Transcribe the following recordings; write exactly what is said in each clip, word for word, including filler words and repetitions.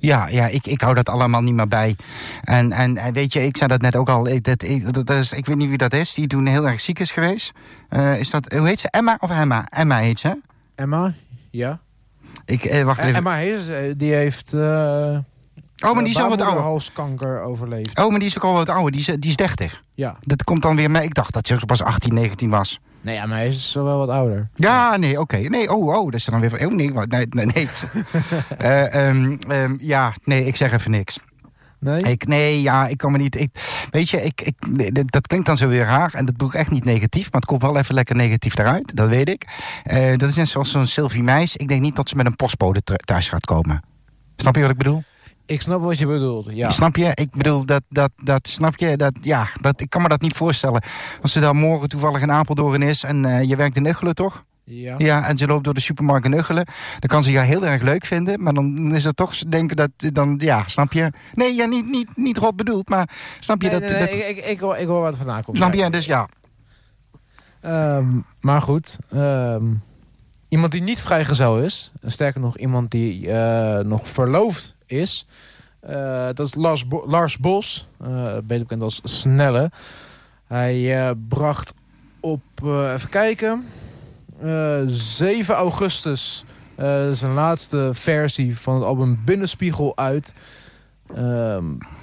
Ja, ja ik, ik hou dat allemaal niet meer bij. En, en, en weet je, ik zei dat net ook al. Ik, dat, ik, dat is, ik weet niet wie dat is, die toen heel erg ziek is geweest. Uh, is dat, hoe heet ze? Emma of Emma? Emma heet ze. Emma, ja. Ik, uh, wacht even. Emma Hayes, die heeft... Uh, oh, maar die is al wat ouder. Halskanker overleefd. Oh, maar die is ook al wat ouder. Die is, die is dertig. Ja. Dat komt dan weer mee. Ik dacht dat ze pas achttien, negentien was. Nee, ja, maar hij is wel wat ouder. Ja, nee, oké. Okay. Nee, oh, oh, dat is dan weer van... Oh, nee, nee, nee. nee. uh, um, um, ja, nee, ik zeg even niks. Nee? Ik, nee, ja, ik kan me niet... Ik, weet je, ik, ik, dat klinkt dan zo weer raar. En dat doe ik echt niet negatief. Maar het komt wel even lekker negatief eruit. Dat weet ik. Uh, dat is net zoals zo'n Sylvie Meis. Ik denk niet dat ze met een postbode thuis gaat komen. Snap je wat ik bedoel? Ik snap wat je bedoelt, ja. Snap je? Ik bedoel, dat, dat, dat snap je? Dat, ja, dat, ik kan me dat niet voorstellen. Als ze dan morgen toevallig in Apeldoorn is... en uh, je werkt in Uggelen, toch? Ja. Ja, en ze loopt door de supermarkt in Uggelen. Dan kan ze jou heel erg leuk vinden. Maar dan is het toch denken dat... dan ja, snap je? Nee, ja, niet, niet, niet rot bedoeld, maar snap je nee, dat... Nee, nee, dat... Ik, ik, ik, hoor, ik hoor wat vandaan komt. Snap je? Dus ja. Um, maar goed... Um, iemand die niet vrijgezel is... sterker nog, iemand die uh, nog verloofd is... Uh, dat is Lars, Bo- Lars Bos, uh, beter bekend als Snelle. Hij uh, bracht op, uh, even kijken, uh, zeven augustus uh, zijn laatste versie van het album Binnenspiegel uit. Uh,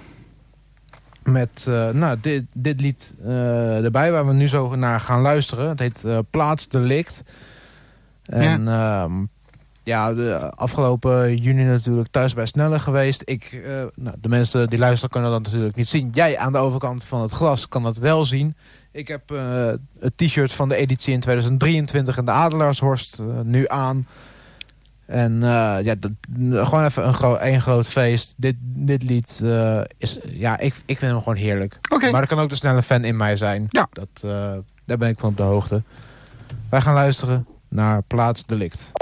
met uh, nou, dit, dit lied uh, erbij, waar we nu zo naar gaan luisteren. Het heet uh, Plaatsdelict. En... Ja. Uh, Ja, de afgelopen juni natuurlijk thuis bij Snelle geweest. Ik, uh, nou, de mensen die luisteren kunnen dat natuurlijk niet zien. Jij aan de overkant van het glas kan dat wel zien. Ik heb uh, het t-shirt van de editie in tweeduizend drieëntwintig in de Adelaarshorst uh, nu aan. En uh, ja, dat, gewoon even een, gro- een groot feest. Dit, dit lied uh, is, ja, ik, ik vind hem gewoon heerlijk. Okay. Maar er kan ook de Snelle fan in mij zijn. Ja. Dat, uh, daar ben ik van op de hoogte. Wij gaan luisteren naar Plaatsdelict.